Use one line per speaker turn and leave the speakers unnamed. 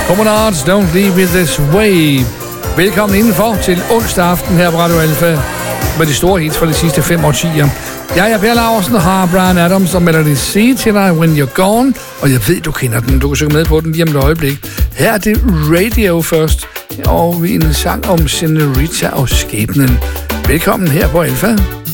Commonards, Don't Leave It This Way. Velkommen indenfor til onsdag aften her på Radio Alfa med de store hits fra de sidste 5 årtier. Jeg er Per Laursen og har Bryan Adams og Melody C til dig, When You're Gone. Og jeg ved, du kender den. Du kan synge med på den lige om et øjeblik. Her er det Radio først, og en sang om Senorita og skæbnen. Velkommen her på Alfa.